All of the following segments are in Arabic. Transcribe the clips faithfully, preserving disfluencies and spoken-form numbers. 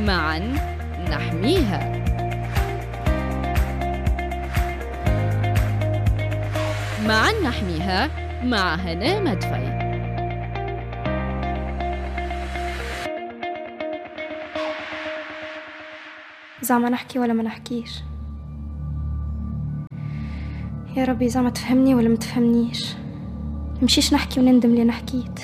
معا نحميها. معا نحميها مع هناء مدفعي. زعما نحكي ولا ما نحكيش؟ يا ربي زعما تفهمني ولا ما تفهمنيش؟ مشيش نحكي وندم اللي انا حكيت.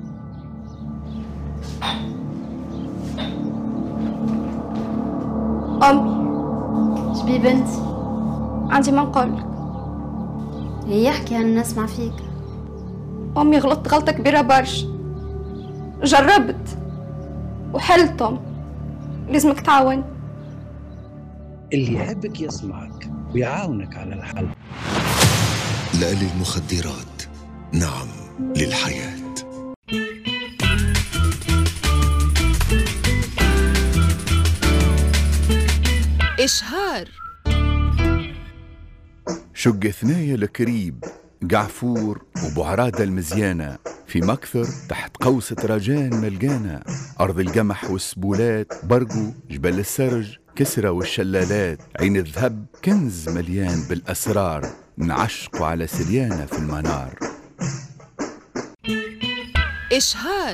امي شبي بنتي؟ عندي ما نقولك. هي يحكي انا نسمع فيك. امي غلطت غلطه كبيره برشا، جربت وحلتهم، لازمك تعاون. اللي يحبك يسمعك ويعاونك على الحل. لا للمخدرات، نعم للحياة. إشهار. شق ثنايا الكريب قعفور وبعرادة المزيانة في مكثر تحت قوسة رجان ملقانا. أرض القمح والسبولات، برقو جبل السرج، كسرة والشلالات، عين الذهب كنز مليان بالأسرار، نعشق على سليانة في المنار. إشهار.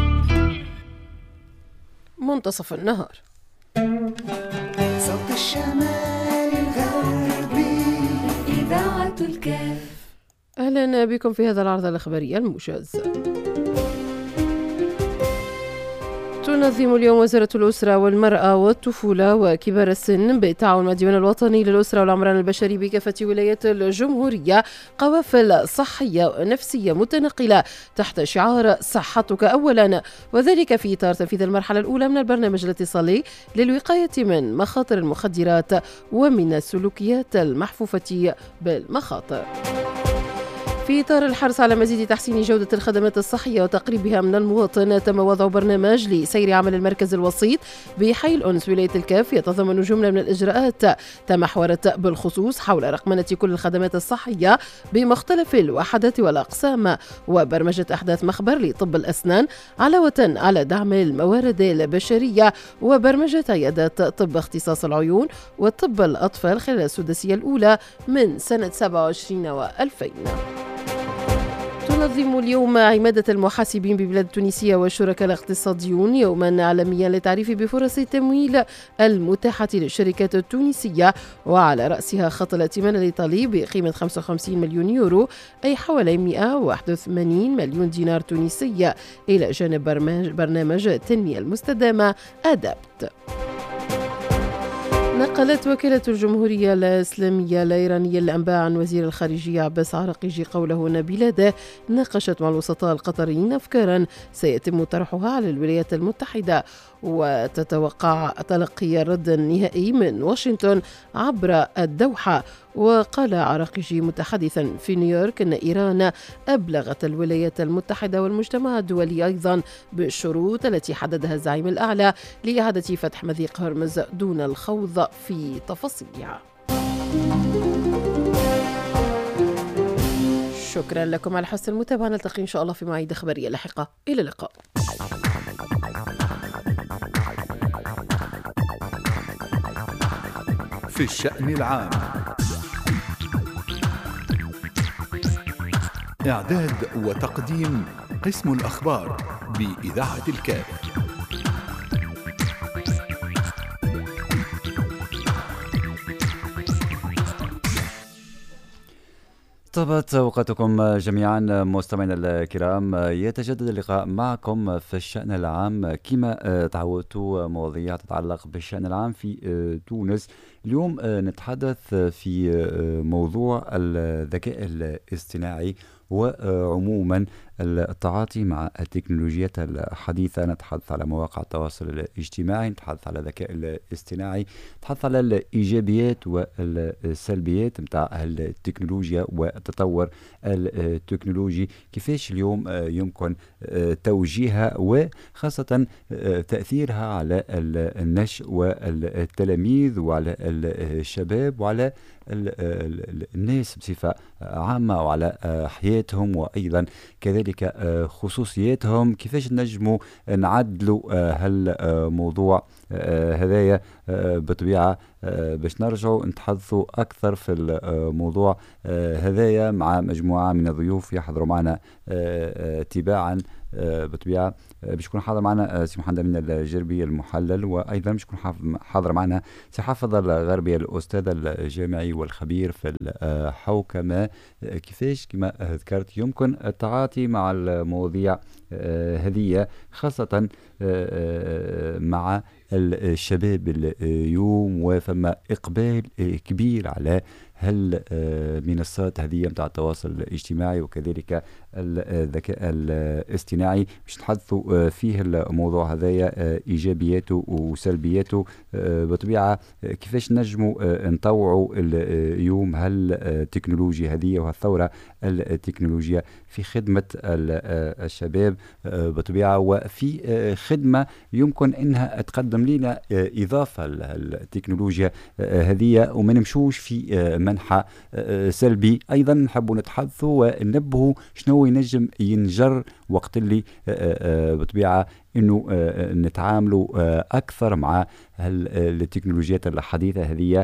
منتصف النهار. صوت الشمال الغربي إذاعة الكاف. أهلا بكم في هذا العرض الإخباري الموجز. تنظم اليوم وزارة الأسرة والمرأة والطفولة وكبار السن بالتعاون مع الديوان الوطني للأسرة والعمران البشري بكافة ولايات الجمهورية قوافل صحية ونفسية متنقلة تحت شعار صحتك أولا، وذلك في إطار تنفيذ المرحلة الأولى من البرنامج الاتصالي للوقاية من مخاطر المخدرات ومن السلوكيات المحفوفة بالمخاطر. في إطار الحرص على مزيد تحسين جودة الخدمات الصحية وتقريبها من المواطن، تم وضع برنامج لسير عمل المركز الوسيط بحي الأنس ولاية الكاف يتضمن جملة من الإجراءات تمحورت بالخصوص حول رقمنة كل الخدمات الصحية بمختلف الوحدات والأقسام، وبرمجة أحداث مخبر لطب الأسنان علاوة على دعم الموارد البشرية، وبرمجة عيادات طب اختصاص العيون وطب الأطفال خلال السداسية الأولى من سنة سبعة وعشرين وألفين. تنظم اليوم عمادة المحاسبين ببلاد التونسية والشركاء الاقتصاديون يوما عالميا للتعريف بفرص التمويل المتاحة للشركات التونسية، وعلى رأسها خط الائتمان الإيطالي بقيمة خمسة وخمسين مليون يورو أي حوالي مئة وواحد وثمانين مليون دينار تونسي، إلى جانب برنامج التنمية المستدامة أدابت. نقلت وكالة الجمهورية الإسلامية الإيرانية الأنباء عن وزير الخارجية عباس عراقجي قوله أن بلاده ناقشت مع الوسطاء القطريين أفكارا سيتم طرحها على الولايات المتحدة، وتتوقع تلقي الرد النهائي من واشنطن عبر الدوحة. وقال عراقجي متحدثا في نيويورك أن إيران أبلغت الولايات المتحدة والمجتمع الدولي أيضا بالشروط التي حددها الزعيم الأعلى لإعادة فتح مضيق هرمز دون الخوض في تفاصيلها. شكرا لكم على حسن المتابعة، نلتقي إن شاء الله في مواعيد إخبارية لاحقة. إلى اللقاء. في الشأن العام. إعداد وتقديم قسم الأخبار بإذاعة الكاف. طابت أوقاتكم جميعا مستمعينا الكرام، يتجدد اللقاء معكم في الشأن العام كما تعودت، مواضيع تتعلق بالشأن العام في تونس. اليوم نتحدث في موضوع الذكاء الاصطناعي وعموما التعاطي مع التكنولوجيات الحديثة. نتحدث على مواقع التواصل الاجتماعي، نتحدث على الذكاء الاصطناعي، نتحدث على الإيجابيات والسلبيات متاع التكنولوجيا والتطور التكنولوجي، كيفاش اليوم يمكن توجيهها وخاصة تأثيرها على النشء والتلاميذ وعلى الشباب وعلى الناس بصفة عامة وعلى حياتهم وأيضا كذلك خصوصياتهم. كيفاش نجموا نعدلوا هالموضوع هذايا بطبيعة باش نرجعوا نتحدثوا أكثر في الموضوع هذايا مع مجموعة من الضيوف يحضروا معنا تباعا بطبيعة. باش يكون حاضر معنا سي محمد أمين الجربي المحلل، وايضا باش يكون حاضر معنا سي حافظ الغربي الاستاذ الجامعي والخبير في الحوكمه. كيفاش كما ذكرت يمكن التعاطي مع المواضيع هذه خاصه مع الشباب اليوم، وفما اقبال كبير على هالمنصات هذه متاع التواصل الاجتماعي وكذلك الذكاء الاصطناعي. باش نتحدثوا فيه الموضوع هذايا ايجابياته وسلبياته بطبيعه. كيفاش نجموا نطوعوا اليوم هالتكنولوجيا هذه وهالثوره التكنولوجيا في خدمه الشباب بطبيعه، وفي خدمه يمكن انها تقدم لنا اضافه للتكنولوجيا هذه وما نمشوش في منحى سلبي. ايضا نحبوا نتحدثوا وننبهوا شنو ينجم ينجر وقت اللي بطبيعه انه نتعاملوا اكثر مع التكنولوجيات الحديثه هذه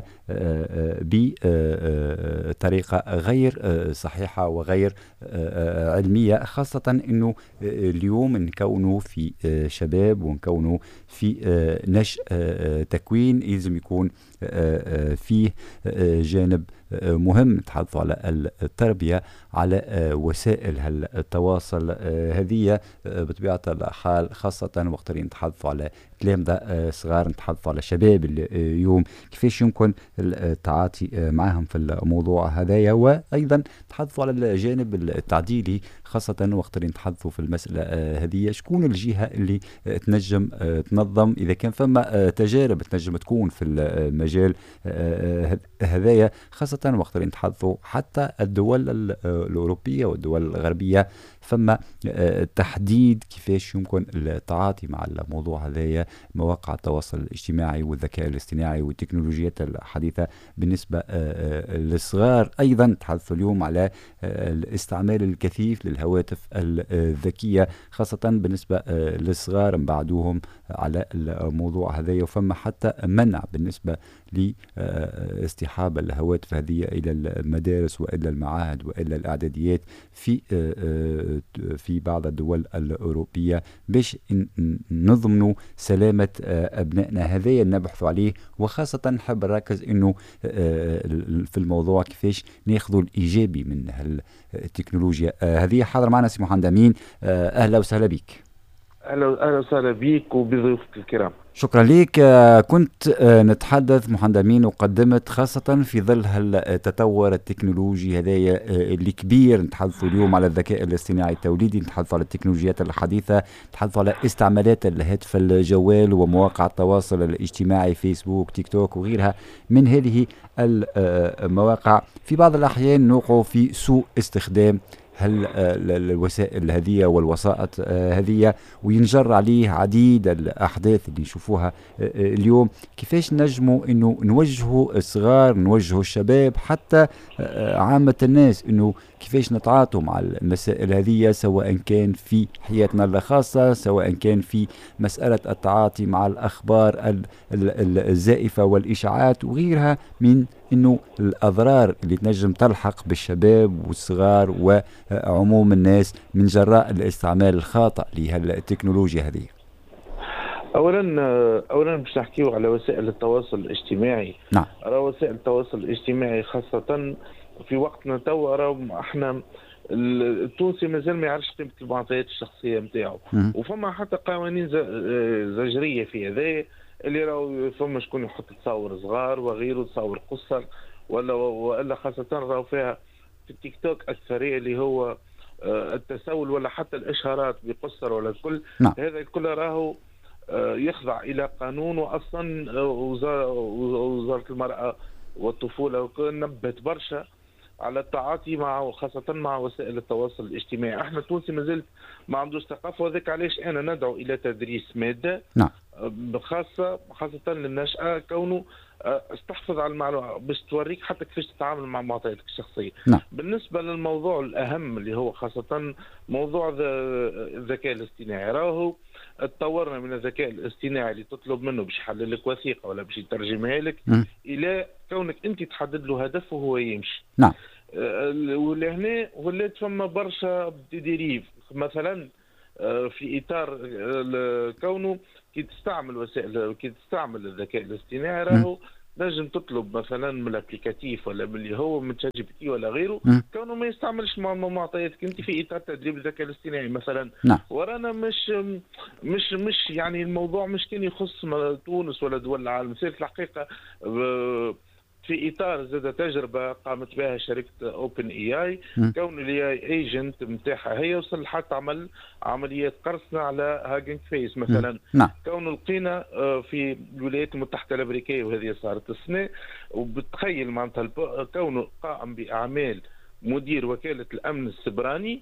بطريقه غير صحيحه وغير علميه، خاصه انه اليوم نكونوا في شباب ونكونوا في نشء تكوين يلزم يكون فيه جانب مهم. نتحدثوا على التربيه على وسائل التواصل هذه بطبيعه الحال، خاصه وقت اللي نتحدثوا على تلامذة صغار، نتحدثوا على شباب اليوم كيفاش يمكن التعاطي معهم في الموضوع هذايا، وايضا نتحدثوا على الجانب التعديلي خاصه وقت اللي نتحدثوا في المساله هذه شكون الجهه اللي تنجم تنظم اذا كان فما تجارب تنجم تكون في المجال هذايا، خاصه وقت اللي نتحدثوا حتى الدول الاوروبيه والدول الغربيه فما تحديد كيفاش يمكن التعاطي مع الموضوع هذايا. مواقع التواصل الاجتماعي والذكاء الاصطناعي والتكنولوجيات الحديثة بالنسبة للصغار. أيضا نتحدث اليوم على الاستعمال الكثيف للهواتف الذكية خاصة بالنسبة للصغار، نبعدوهم على الموضوع هذايا، وفما حتى منع بالنسبة لاصطحاب الهواتف هذه إلى المدارس وإلى المعاهد وإلى الإعداديات في في بعض الدول الأوروبية باش نضمنوا سلامة أبنائنا. هذايا نبحث عليه، وخاصة نحب نركز إنه في الموضوع كيفاش ناخذوا الإيجابي من التكنولوجيا هذه. حاضر معنا سي محمد أمين، أهلا وسهلا بك. أهلا أهلا وسهلا بك وبضيوفك الكرام. شكرا لك. كنت نتحدث محمد أمين وقدمت خاصة في ظل التطور التكنولوجي هذايا اللي كبير. نتحدث اليوم على الذكاء الاصطناعي التوليدي، نتحدث على التكنولوجيات الحديثة، نتحدث على استعمالات الهاتف الجوال ومواقع التواصل الاجتماعي فيسبوك تيك توك وغيرها من هذه المواقع. في بعض الأحيان نوقع في سوء استخدام هل الوسائل هذه والوسائط هذه وينجر عليه عديد الأحداث اللي نشوفوها اليوم. كيفاش نجموا إنه نوجهوا الصغار، نوجهوا الشباب، حتى عامة الناس، إنه كيفاش نتعاطوا مع المسائل هذه، سواء كان في حياتنا الخاصة، سواء كان في مسألة التعاطي مع الأخبار الزائفة والإشاعات وغيرها من إنه الأضرار اللي تنجم تلحق بالشباب والصغار وعموم الناس من جراء الاستعمال الخاطئ لهالتكنولوجيا هذه. اولا اولا باش نحكيو على وسائل التواصل الاجتماعي. نعم. راه وسائل التواصل الاجتماعي خاصة في وقتنا توا راه احنا التونسي مازال ما يعرفش قيمة المعطيات الشخصية نتاعو، وفما حتى قوانين زجرية في هذا اللي راهو فما شكون يحط تصاور صغار وغيره، تصاور قصر ولا والا خاصة راهو فيها في التيك توك أكثرية اللي هو التسول ولا حتى الإشهارات بقصر ولا الكل. نعم. هذا الكل راهو يخضع إلى قانون، وأصلا وزارة, وزارة المرأة والطفولة نبهت برشا على التعاطي مع خاصة مع وسائل التواصل الاجتماعي. احنا التونسي مازلت ما عندوش ثقافة، وذلك علاش أنا ندعو إلى تدريس مادة نعم. خاصة خاصة للنشأة، كونه استحفظ على المعلومة باش توريك حتى كيفاش تتعامل مع معطياتك الشخصية. نعم. بالنسبة للموضوع الأهم اللي هو خاصة موضوع الذكاء الاصطناعي، راهو تطورنا من الذكاء الاصطناعي اللي تطلب منه باش يحلل لك وثيقة ولا باش يترجمها لك م. إلى كونك أنت تحدد له هدف وهو يمشي. نعم. ولهنا ولات فما برشا ديريف، مثلا في إطار كونه كي تستعمل وسائل كي تستعمل الذكاء الاصطناعي راهو نجم تطلب مثلا من الابليكاتيف ولا من اللي هو من تشات جي بي تي ولا غيره م. كونه ما يستعملش معطياتك انت في اطار تدريب الذكاء الاصطناعي مثلا. نعم. ورانا مش مش مش يعني الموضوع مش كان يخص تونس ولا دول العالم، سير الحقيقه في اطار زاد تجربه قامت بها شركه اوبن اي اي، كون الاي اي ايجنت نتاعها هي وصل حتى تعمل عمليات قرصنه على هاجينج فيس مثلا. نعم. كون لقينا في الولايات المتحده الامريكيه وهذه صارت السنه، وبتخيل معناتها كونه قائم باعمال مدير وكاله الامن السبراني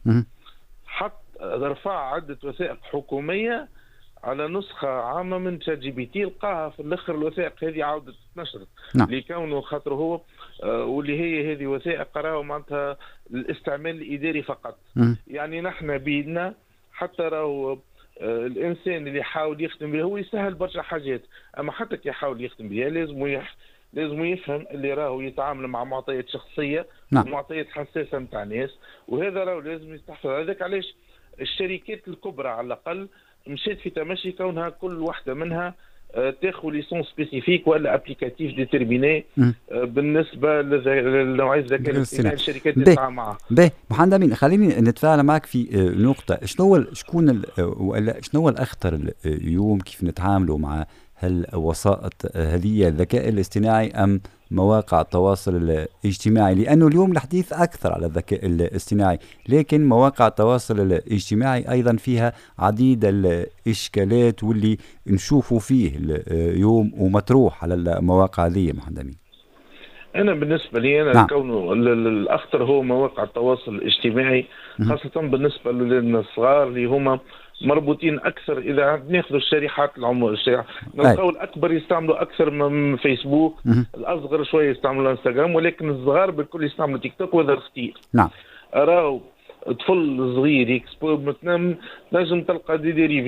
حط رفع عده وثائق حكوميه على نسخة عامة من تشات جي بي تي، لقاها في الاخر الوثائق هذه عاودت تنشرت. نعم. لكونه خاطر هو آه واللي هي هذه وثائق راهو معناتها الاستعمال الاداري فقط. م. يعني نحن بيدنا حتى راهو آه الانسان اللي يحاول يخدم به هو يسهل برشا حاجات، اما حتى كي يحاول يخدم بها لازم يح... لازم يفهم اللي راهو يتعامل مع معطيات شخصية. نعم. ومعطيات حساسة نتاع ناس، وهذا راهو لازم يستحفظ. هذاك علاش الشركات الكبرى على الاقل مشيت في تمشي كونها كل واحدة منها تاخذ ليسون سبيسيفيك ولا ابليكاتيف ديترميني بالنسبه لنوعيه الذكاء الاصطناعي الشركات اللي تتعامل معها. باهي محمد امين، خليني نتفاعل معك في نقطه. شنو شكون ولا شنو الاخطر اليوم كيف نتعاملوا مع هل وسائط هذه الذكاء الاصطناعي ام مواقع التواصل الاجتماعي؟ لأنه اليوم الحديث أكثر على الذكاء الاصطناعي، لكن مواقع التواصل الاجتماعي أيضا فيها عديد الإشكالات واللي نشوفوا فيه اليوم ومطروح على المواقع هذه. محمد أمين، أنا بالنسبة لي أنا نعم. كونه الأخطر هو مواقع التواصل الاجتماعي، خاصة بالنسبة للصغار اللي هما مربوطين اكثر. اذا ناخذ الشريحات العمر الشريحة نلقاو الاكبر يستعملوا اكثر من فيسبوك، الاصغر شويه يستعملوا انستغرام، ولكن الصغار بالكل يستعملوا تيك توك وهذا اختير. نعم. راهو طفل صغير يكسبو نجم تلقى دي ديريف،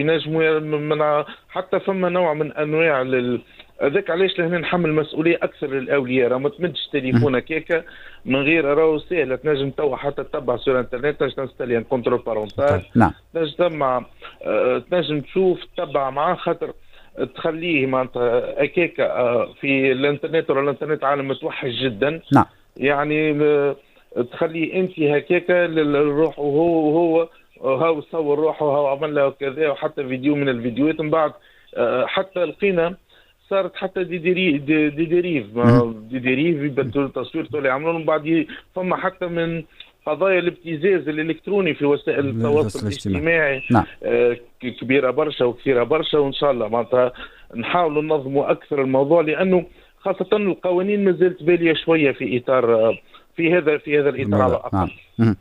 نجم حتى فما نوع من انواع لل هذاك علاش لهنا نحمل مسؤوليه اكثر للاولياء. راه ما تمدش تليفونك هكا من غير راهو سهله، تنجم توا حتى تتبع سور انترنت، تنجم تنستالي ان كونترول بارونتال. نعم. تنجم تتبع آه، تنجم تشوف تتبع معاه، خاطر تخليه معناتها هكاكا آه في الانترنت، ولا الانترنت عالم متوحش جدا. نعم. يعني آه تخليه انت هكاكا للروح، وهو وهو هاو صور روحه وهاو عمل له كذا، وحتى فيديو من الفيديوهات من بعد آه حتى لقينا صارت حتى دي ديريف دي, دي ديريف دي ديريف يبدلوا التصوير اللي يعملون من بعد. فما حتى من قضايا الابتزاز الالكتروني في وسائل التواصل الاجتماعي. نعم. آه كبيره برشا وكثيره برشا، وان شاء الله معناتها نحاولوا ننظموا اكثر الموضوع، لانه خاصه القوانين مازالت باليه شويه في اطار في هذا في هذا الاطار على الاقل. نعم.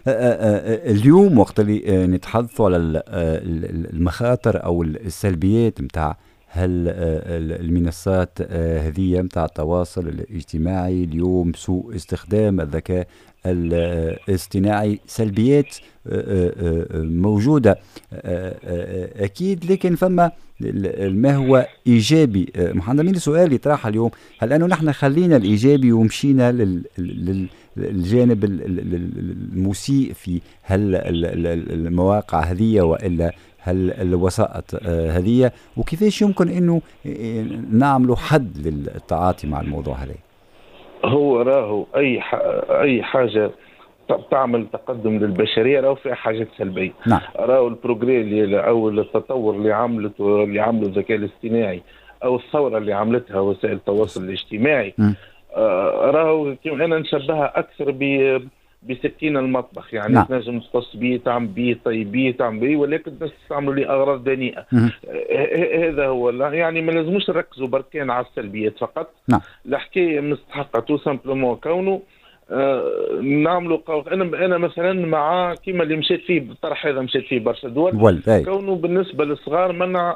اليوم وقت اللي نتحدثوا على المخاطر او السلبيات نتاع هل المنصات هذه متاع التواصل الاجتماعي اليوم، سوء استخدام الذكاء الاصطناعي، سلبيات موجودة أكيد، لكن فما ما هو إيجابي. محمد أمين، سؤال يطرح اليوم، هل أنه نحن خلينا الإيجابي ومشينا للجانب المسيء في هل المواقع هذه وإلا هل الوسائط هذه، وكيفاش يمكن انه نعملوا حد للتعاطي مع الموضوع هذا؟ هو راهو اي اي حاجه تعمل تقدم للبشريه راهو فيها حاجات سلبيه. نعم. راهو البروجري اللي او التطور اللي عملته اللي عمله الذكاء الاصطناعي او الثوره اللي عملتها وسائل التواصل الاجتماعي، آه راهو انا نشبهها اكثر ب بسكين المطبخ. يعني نعم. تنجم تقص بيه، تعمل بيه، طيب بيه، تعمل بيه، ولكن الناس تستعملوا ليه اغراض دنيئه. هذا هو، يعني ما لازموش نركزوا بركان على السلبيات فقط. نعم. الحكايه مستحقه تو سامبلومون كونه آه نعملوا قو... انا انا مثلا مع كيما اللي مشيت فيه بالطرح هذا، مشيت فيه برشا دول، كونه بالنسبه للصغار منع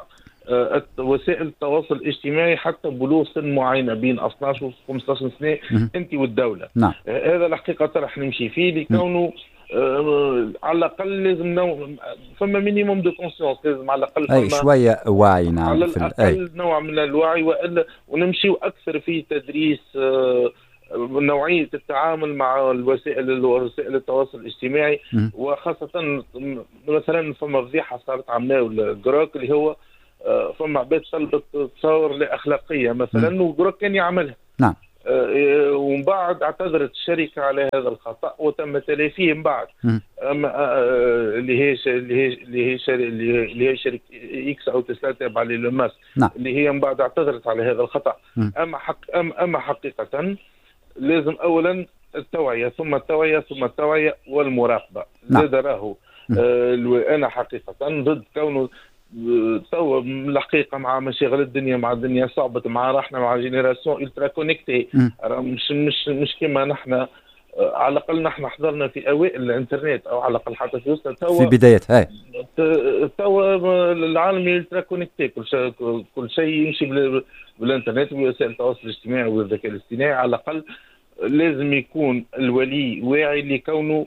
آه، وسائل التواصل الاجتماعي حتى بلوغ سن معينه بين اثناش و خمسطاش سنه انت والدوله. نعم. آه، هذا الحقيقه راح نمشي فيه لكونه آه على الاقل لازم نوع فما مينيموم دو كونسيونس، لازم على الاقل اي شويه وعي. نعم. على الاقل نوع من الوعي، والا ونمشيو اكثر في تدريس آه نوعيه التعامل مع الوسائل وسائل التواصل الاجتماعي. م. وخاصه مثلا فما فضيحه صارت عملها الجروك اللي هو آه فما عباد طلبت تصور لا اخلاقيه مثلا وجروك كان يعملها. نعم. آه ومن بعد اعتذرت الشركه على هذا الخطا وتم تلافيه من بعد. أما آه اللي هي اللي هي اللي هي اللي هي شركه اكس او تسلا تابعه لإيلون ماسك. نعم. اللي هي من بعد اعتذرت على هذا الخطا. م. اما حق أما, اما حقيقه لازم اولا التوعيه ثم التوعيه ثم التوعيه والمراقبه. نعم. زاد راهو آه انا حقيقه ضد كونه توا الحقيقه مع مشاغل الدنيا، مع الدنيا صعبت، مع راحنا مع جينيراسيون الترا كونيكتي، مش مش مش كما نحن على الاقل نحن حضرنا في اوائل الانترنت او على الاقل حتى في وسط توا في بدايات هاي توا العالم الترا كونيكتي، كل شيء كل شيء يمشي بالانترنت ووسائل التواصل الاجتماعي والذكاء الاصطناعي. على الاقل لازم يكون الولي واعي لكونه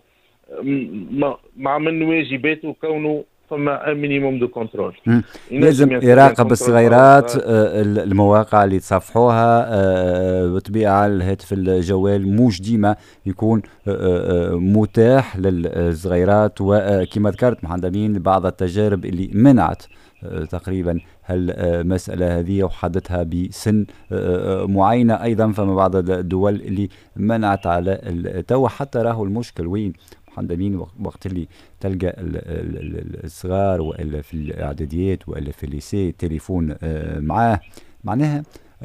مع من واجباته كونه فما مينيموم دو كنترول. لازم يراقب الصغيرات المواقع اللي تصفحوها بطبيعة على الهاتف الجوال، موش ديما يكون متاح للصغيرات. وكما ذكرت محمد بعض التجارب اللي منعت تقريبا هالمسألة هذه وحدتها بسن معينة. أيضا فما بعض الدول اللي منعت على التو. حتى راهو المشكل وين محمد وقت اللي تلقى الصغار والا في الاعداديات والا في الليسي التليفون معاه، معناها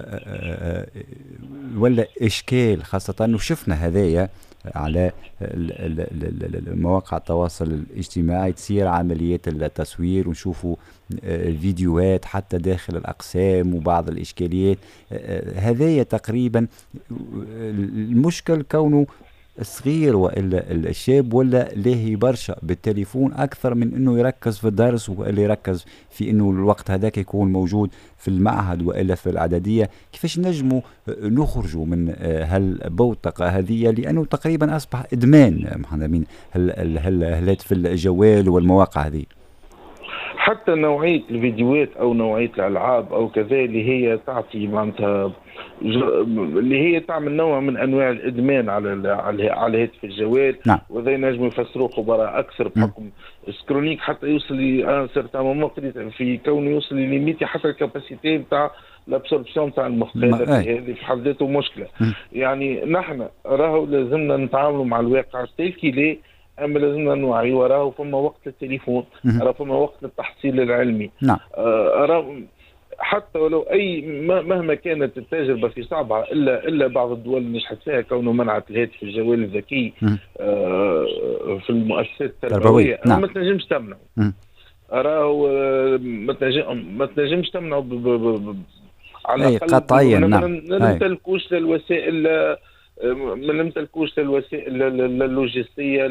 ولا اشكال. خاصه وشفنا هذايا على مواقع التواصل الاجتماعي تصير عمليات التصوير ونشوفوا فيديوهات حتى داخل الأقسام وبعض الإشكاليات هذايا. تقريبا المشكل كونه الصغير والا الشاب ولا لاهي برشا بالتليفون اكثر من انه يركز في الدرس والا يركز في انه الوقت هذاك يكون موجود في المعهد والا في الاعداديه. كيفاش نجموا نخرجوا من هالبوتقه هذه، لانه تقريبا اصبح ادمان محمد الهاتف الجوال والمواقع هذه. حتى نوعيه الفيديوهات او نوعيه الالعاب او كذا اللي هي تعطي معناتها اللي هي تعمل نوع من انواع الادمان على على على هاتف الجوال. نعم. وذا نجموا يفسروه خبراء اكثر بحكم سكرونيك حتى يوصل ل سيرتان مومون في كونه يوصل لليميتي حتى الكاباسيتي نتاع الابسوربسيون نتاع المخ. هذه في حد ذاته مشكله. م. يعني نحن راهو لازمنا نتعاملوا مع الواقع تلكي ليه، اما لازمنا نوعي وراه. فما وقت للتليفون، راه فما وقت للتحصيل العلمي. نعم. آه حتى ولو اي مهما كانت التجربه في صعبها الا الا بعض الدول نجحت فيها كونه منعت الهاتف الجوال الذكي آه في المؤسسات التربويه. نعم. ما تنجمش تمنعه، راهو ما تنجم ما تنجمش تمنعه على الاقل قطعيا. نعم. ما نمتلكوش للوسائل ما نمتلكوش للوسائل اللوجستيه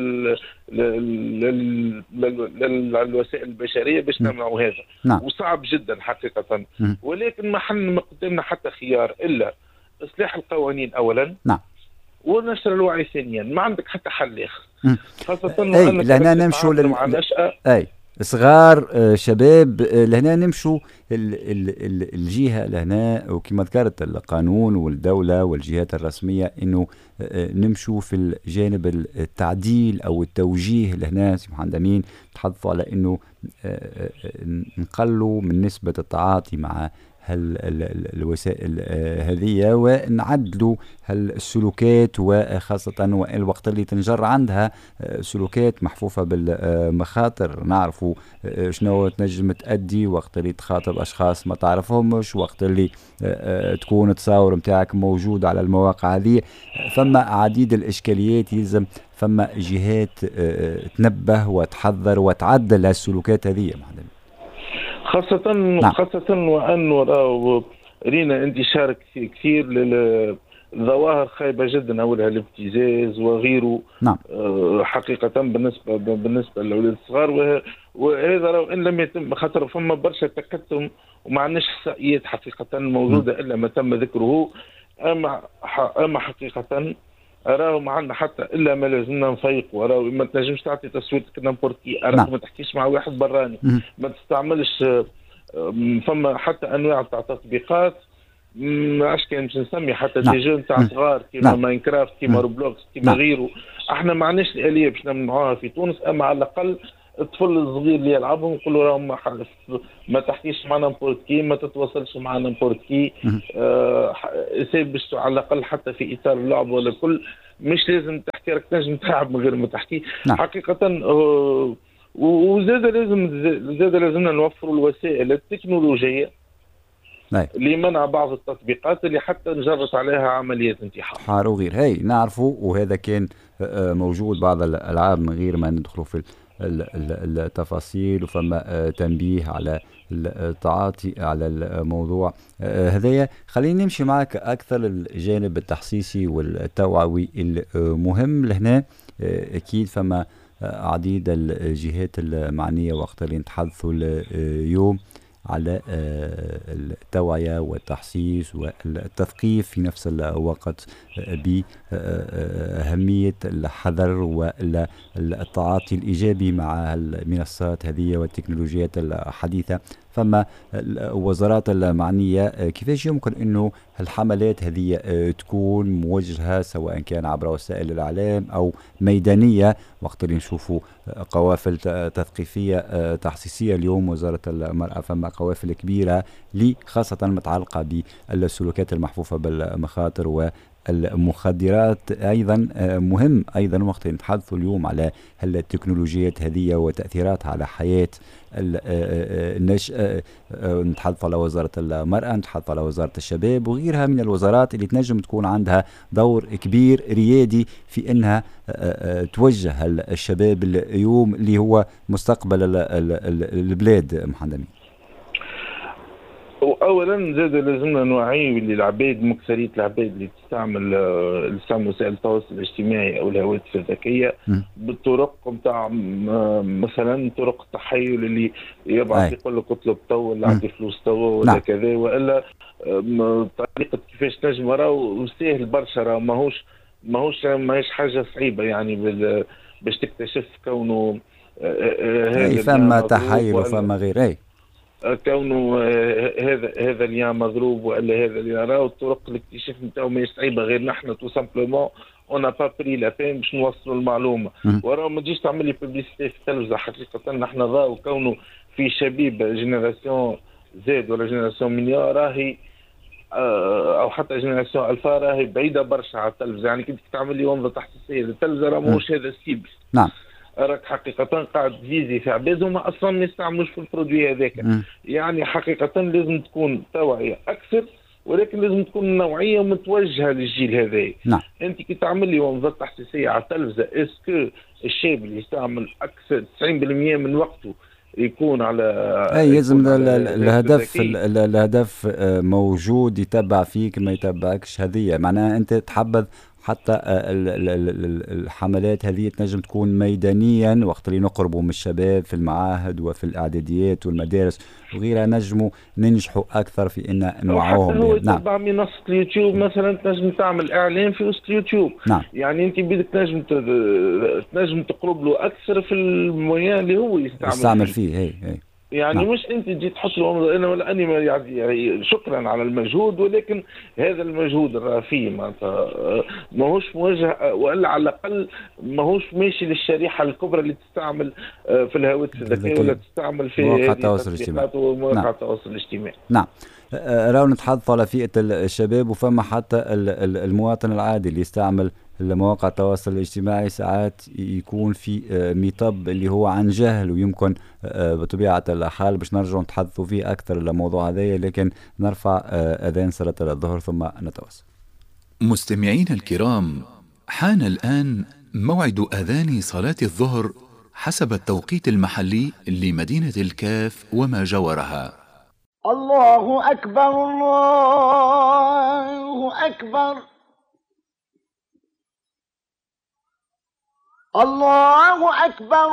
للوسائل البشريه باش نمنعوا هذا. نعم. وصعب جدا حقيقه. م. ولكن ما حنا ما قدامنا حتى خيار الا اصلاح القوانين اولا. نعم. ونشر الوعي ثانيا. ما عندك حتى حل اخر. خاصه اي لهنا نمشوا لل اي صغار شباب لهنا نمشوا ال ال ال الجهة لهنا. وكما ذكرت القانون والدولة والجهات الرسمية انه نمشوا في الجانب التعديل او التوجيه لهنا. سي محمد امين تحدثوا على انه نقلوا من نسبة التعاطي مع هل الوسائل هذه ونعدلوا هالسلوكات، وخاصة الوقت اللي تنجر عندها سلوكات محفوفة بالمخاطر. نعرفوا شنو تنجم تأدي وقت اللي تخاطب أشخاص ما تعرفهمش، وقت اللي تكون التصاور متاعك موجود على المواقع هذه. فما عديد الإشكاليات يلزم فما جهات تنبه وتحذر وتعدل هالسلوكات هذه. خاصة نعم. خاصة وأنه رينا انتشار كثير لل ظواهر خايبه جدا، اولها الابتزاز وغيره. نعم. حقيقه بالنسبه بالنسبه للاولاد الصغار، وهذا لو ان لم يتم، خاطر فما برشا تكتم وما عندناش احصائيات حقيقه موجوده الا ما تم ذكره. اما اما حقيقه راهو ما عندنا حتى الا ما لازمنا نفيقوا. راهو ما تنجمش تعطي تصويتك نمبورت كي، راهو ما تحكيش مع واحد براني، ما تستعملش. فما حتى انواع تاع تطبيقات ما عادش كان باش نسمي حتى دي جون تاع صغار كيما ماينكرافت كيما روبلوكس كيما غيره. احنا ما عندناش الاليه باش نمنعوها في تونس، اما على الاقل الطفل الصغير اللي يلعبهم نقولوا راهم ما, ما تحكيش مع نمبورت كي، ما تتواصلش مع نمبورت كي. آه باش على الاقل حتى في اطار اللعب ولا كل، مش لازم تحكي، راك تنجم تلعب من غير ما تحكي. نعم. حقيقه آه وزاد لازم زاد لازمنا نوفروا الوسائل التكنولوجيه لمنع بعض التطبيقات اللي حتى نجرت عليها عمليات انتحار حار وغير. هي نعرفوا، وهذا كان موجود بعض الالعاب من غير ما ندخلوا في التفاصيل، وفما تنبيه على التعاطي على الموضوع هذايا. خلينا نمشي معك اكثر الجانب التحسيسي والتوعوي المهم لهنا. اكيد فما عديد الجهات المعنيه وقت اللي نتحدثوا اليوم على التوعية والتحسيس والتثقيف في نفس الوقت بأهمية الحذر والتعاطي الإيجابي مع المنصات هذه والتكنولوجيات الحديثة. فما الوزارات المعنية كيفاش يمكن أنه الحملات هذه تكون موجهة سواء كان عبر وسائل الإعلام أو ميدانية، وقت اللي نشوفوا قوافل تثقيفية تحسيسية اليوم وزارة المرأة، فما قوافل كبيرة لي خاصة متعلقة بالسلوكات المحفوفة بالمخاطر و المخدرات. أيضا مهم أيضا وقت نتحدثوا اليوم على التكنولوجيات هذه وتأثيراتها على حياة النشء. نتحدث على وزارة المرأة، نتحدث على وزارة الشباب وغيرها من الوزارات اللي تنجم تكون عندها دور كبير ريادي في أنها توجه الشباب اليوم اللي هو مستقبل البلاد. محمد، اولا زاد لازمنا نوعي للعباد، مكثريه العباد اللي تستعمل اللي تستعمل وسائل التواصل الاجتماعي او الهواتف الذكيه بالطرق نتاع مثلا طرق التحايل اللي يبعث يقول لك اطلب تو ولا اعطي فلوس تو ولا كذا، والا طريقه كيفاش تنجم. راهو ساهل برشا، راهو ماهوش ماهوش ماهيش حاجه صعيبه يعني باش تكتشف كونه هذا فما تحايل وفما غير. اي كونه هذا هذا اللي مضروب ولا هذا اللي راهو الطرق الاكتشاف نتاعو ماهيش صعيبه، غير نحن تو سامبلومون اون با بري لا بين باش نوصلوا المعلومه. وراه ما تجيش تعمل لي بوبليسيتي في التلفزه. حقيقه نحن راهو كونه في شبيب جينيراسيون زاد ولا جينيراسيون مينيور راهي او حتى جينيراسيون الفا راهي بعيده برشا على التلفزه. يعني كنت تعمل لي ومضه تحسيسيه للتلفزه راه ماهوش هذا السيبل. نعم، راك حقيقة قاعد تزيزي في عباد وما أصلا ما يستعملوش في البرودوي هذاك. يعني حقيقة لازم تكون توعية أكثر، ولكن لازم تكون نوعية متوجهة للجيل هذا. نعم. أنت كي تعمل لي ومضات تحسيسية على التلفزة، اسكو الشاب اللي يستعمل أكثر تسعين بالمئة من وقته يكون على اي لازم الهدف الهدف موجود يتبع فيك ما يتبعكش. هذه معناها أنت تحبذ حتى الحملات هذه تنجم تكون ميدانيا وقت اللي نقربوا من الشباب في المعاهد وفي الاعداديات والمدارس وغيرها، نجموا ننجحوا اكثر في ان نوعوهم. هو تبع منصه اليوتيوب مثلا تنجم تعمل اعلان في وسط اليوتيوب. نعم. يعني انت بدك تنجم تنجم تقرب له اكثر في المويان اللي هو يستعمل يستعمل فيه, فيه. هي هي يعني نعم. مش انت تجي تحط له انا ولا اني يعني شكرا على المجهود، ولكن هذا المجهود الرافي معناتها ماهوش موجه، والا على الاقل ماهوش ماشي للشريحه الكبرى اللي تستعمل في الهواتف الذكيه ولا تستعمل في مواقع التواصل الاجتماعي ومواقع نعم. التواصل الاجتماعي. نعم. راهو نتحدث على فئه الشباب، وفما حتى المواطن العادي اللي يستعمل المواقع التواصل الاجتماعي ساعات يكون في ميطب اللي هو عن جهل، ويمكن بطبيعة الحال باش نرجع نتحدثوا فيه أكثر الموضوع هذا، لكن نرفع أذان صلاة الظهر ثم نتواصل. مستمعين الكرام، حان الآن موعد أذان صلاة الظهر حسب التوقيت المحلي لمدينة الكاف وما جاورها. الله أكبر الله أكبر الله أكبر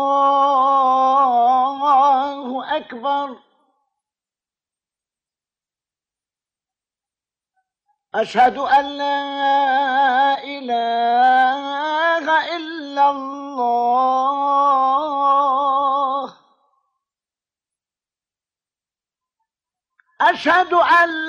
الله أكبر أشهد أن لا إله إلا الله أشهد أن